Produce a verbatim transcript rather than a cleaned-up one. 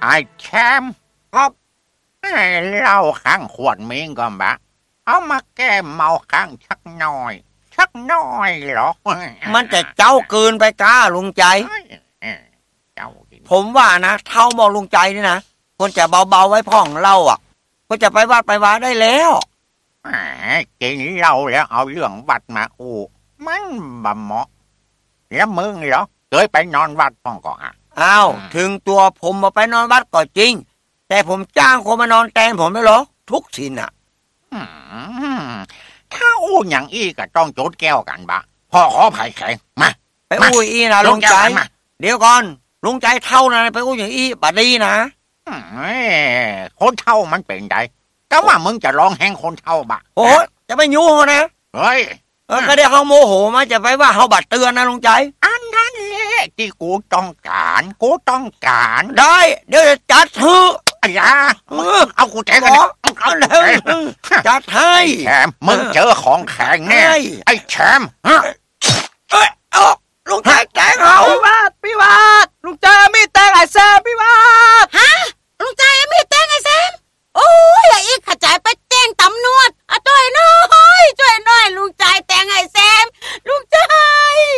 อ้แชมป์ครับเหล้าข้างขวดมิงก็บะเอามาแก้เมาข้างชักน้อยชักน้อยเหรอมันจะเจ้าเกินไปก้าลุงใจเจ้าผมว่านะเท่าบอกลุงใจนี่นะควรจะเบาๆไว้พ่องเล่าอ่ะก็จะไปวัดไปวาได้แล้วกินเหล้าแล้วเอาเรื่องวัดมาอู้มันบะเหมาะแล้วมึงเหรอเคยไปนอนวัดพ่องก่อนอ่ะอ้าวถึงตัวผมมาไปนอนวัดก็จริงแต่ผมจ้างคนมานอนแทนผมไม่หรอทุกสินอ่ะถ้าอู้อย่างอี้ก็ต้องโจดแก้วกันบะพ่อขอไผ่แข็งมาไปอู้อี้นะลุงใจเดี๋ยวก่อนลุงใจเท่านะไปอู้อย่างอี้บาดีนะคนเท่ามันเป็นไงแต่ว่ามึงจะร้องแห้งคนเท่าบะโอ้จะไปยุ่งนะเฮ้ยเออก็ได้เขาโมโหมาจะไปว่าเขาบัดเตือนนะลุงใจอันนั้นแหละที่กูต้องการกูต้องการได้เดี๋ยวจะจัดเถอะอย่าเอากูแทงกันเอาเลยจัดให้แชมป์มึงเจอของแข็งแน่ไอ้แชมป์เอ้ยเอาลุงใจใจ